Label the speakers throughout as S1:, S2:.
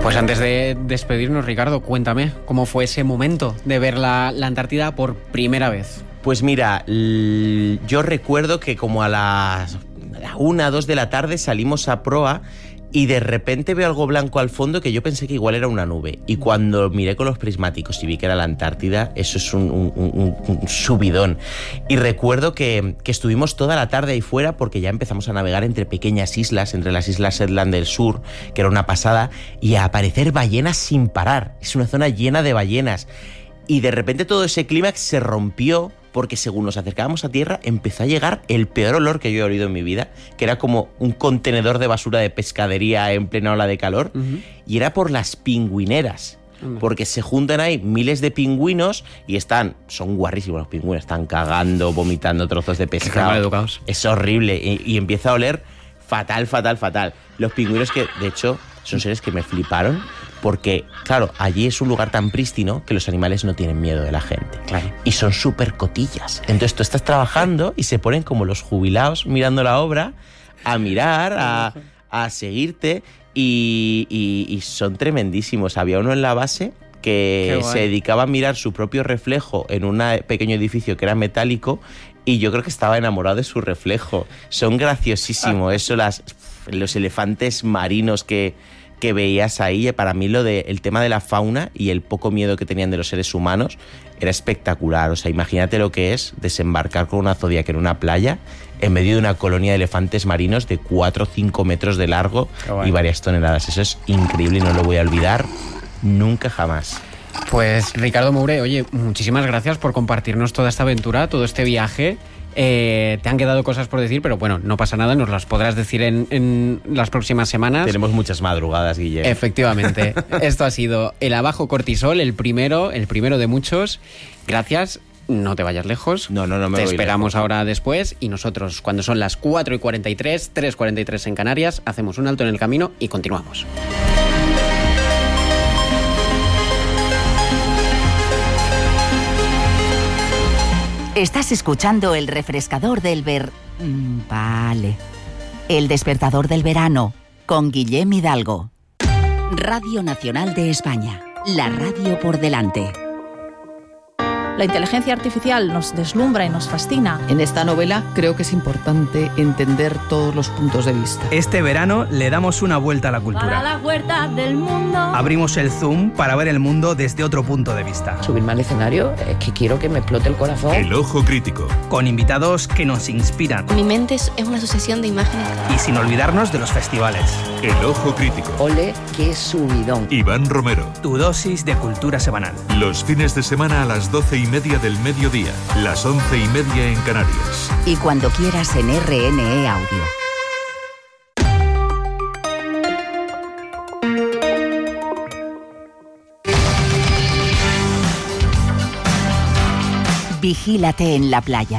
S1: Pues antes de despedirnos, Ricardo, cuéntame cómo fue ese momento de ver la Antártida por primera vez.
S2: Pues mira, yo recuerdo que como a las 1, 2 de la tarde salimos a proa y de repente veo algo blanco al fondo que yo pensé que igual era una nube. Y cuando miré con los prismáticos y vi que era la Antártida, eso es un subidón. Y recuerdo que estuvimos toda la tarde ahí fuera porque ya empezamos a navegar entre pequeñas islas, entre las islas Shetland del Sur, que era una pasada, y a aparecer ballenas sin parar. Es una zona llena de ballenas. Y de repente todo ese clímax se rompió porque según nos acercábamos a tierra empezó a llegar el peor olor que yo he olido en mi vida, que era como un contenedor de basura de pescadería en plena ola de calor, y era por las pingüineras. Porque se juntan ahí miles de pingüinos y son guarrísimos los pingüinos, están cagando, vomitando trozos de pescado. Es horrible y empieza a oler fatal, fatal, fatal. Los pingüinos que, de hecho, son seres que me fliparon. Porque, claro, allí es un lugar tan prístino que los animales no tienen miedo de la gente.
S1: Claro.
S2: Y son súper cotillas. Entonces tú estás trabajando y se ponen como los jubilados mirando la obra, a mirar, a seguirte, y son tremendísimos. Había uno en la base que se dedicaba a mirar su propio reflejo en un pequeño edificio que era metálico, y yo creo que estaba enamorado de su reflejo. Son graciosísimos. Eso, los elefantes marinos que veías ahí, para mí el tema de la fauna y el poco miedo que tenían de los seres humanos era espectacular. O sea, imagínate lo que es desembarcar con una Zodiac en una playa en medio de una colonia de elefantes marinos de 4 o 5 metros de largo y varias toneladas. Eso es increíble y no lo voy a olvidar nunca jamás.
S1: Pues Ricardo Moure, oye, muchísimas gracias por compartirnos toda esta aventura, todo este viaje. Te han quedado cosas por decir, pero bueno, no pasa nada, nos las podrás decir en las próximas semanas.
S2: Tenemos muchas madrugadas, Guillermo.
S1: Efectivamente. Esto ha sido el Abajo Cortisol, el primero de muchos. Gracias, no te vayas lejos.
S2: No me voy.
S1: Te esperamos
S2: lejos.
S1: Ahora después, y nosotros, cuando son las 4:43, 3:43 en Canarias, hacemos un alto en el camino y continuamos.
S3: Estás escuchando el refrescador del Vale. El despertador del verano, con Guillem Hidalgo. Radio Nacional de España. La radio por delante.
S4: La inteligencia artificial nos deslumbra y nos fascina.
S5: En esta novela creo que es importante entender todos los puntos de vista.
S6: Este verano le damos una vuelta a la cultura.
S7: Para las huertas del mundo.
S6: Abrimos el zoom para ver el mundo desde otro punto de vista.
S5: Subirme al escenario es que quiero que me explote el corazón.
S8: El Ojo Crítico.
S6: Con invitados que nos inspiran.
S9: Mi mente es una sucesión de imágenes.
S6: Y sin olvidarnos de los festivales.
S8: El Ojo Crítico.
S5: Ole, qué subidón.
S8: Iván Romero.
S6: Tu dosis de cultura semanal.
S8: Los fines de semana a las 12:30 del mediodía, las 11:30 en Canarias.
S3: Y cuando quieras en RNE Audio. Vigílate en la playa.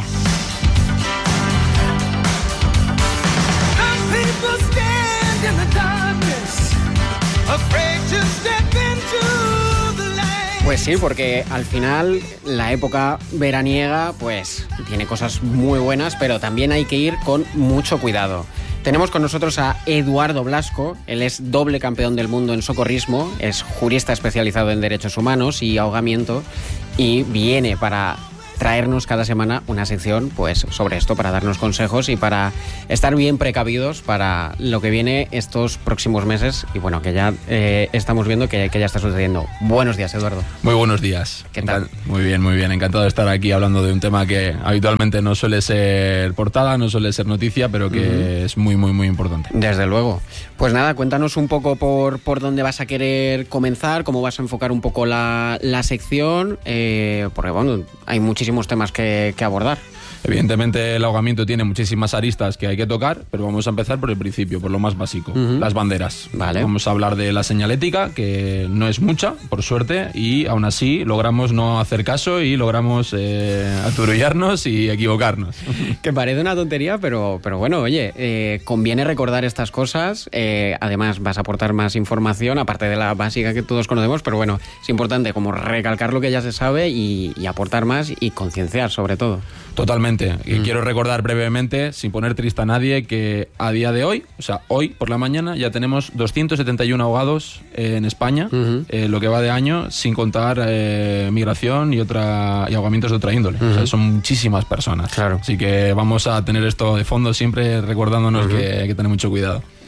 S1: Pues sí, porque al final la época veraniega pues tiene cosas muy buenas, pero también hay que ir con mucho cuidado. Tenemos con nosotros a Eduardo Blasco. Él es doble campeón del mundo en socorrismo, es jurista especializado en derechos humanos y ahogamiento, y viene para traernos cada semana una sección pues sobre esto, para darnos consejos y para estar bien precavidos para lo que viene estos próximos meses, y bueno, que ya estamos viendo que ya está sucediendo. Buenos días, Eduardo.
S10: Muy buenos días.
S1: ¿Qué tal?
S10: Muy bien, encantado de estar aquí hablando de un tema que habitualmente no suele ser portada, no suele ser noticia, pero que es muy, muy, muy importante.
S1: Desde luego. Pues nada, cuéntanos un poco por dónde vas a querer comenzar, cómo vas a enfocar un poco la sección, porque bueno, hay muchísimos temas que abordar.
S10: Evidentemente el ahogamiento tiene muchísimas aristas que hay que tocar, pero vamos a empezar por el principio, por lo más básico, las banderas.
S1: Vale.
S10: Vamos a hablar de la señalética, que no es mucha, por suerte, y aún así logramos no hacer caso y logramos aturullarnos y equivocarnos.
S1: Que parece una tontería, pero bueno, oye, conviene recordar estas cosas. Además vas a aportar más información, aparte de la básica que todos conocemos, pero bueno, es importante como recalcar lo que ya se sabe y aportar más y concienciar sobre todo.
S10: Totalmente. Efectivamente. Y quiero recordar brevemente, sin poner triste a nadie, que a día de hoy, o sea, hoy por la mañana, ya tenemos 271 ahogados en España, lo que va de año, sin contar migración y ahogamientos de otra índole. O sea, son muchísimas personas.
S1: Claro.
S10: Así que vamos a tener esto de fondo siempre recordándonos que hay que tener mucho cuidado.